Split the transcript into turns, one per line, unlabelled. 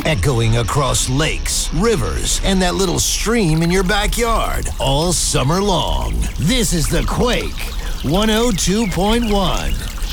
echoing across lakes, rivers, and that little stream in your backyard all summer long. This is The Quake 102.1.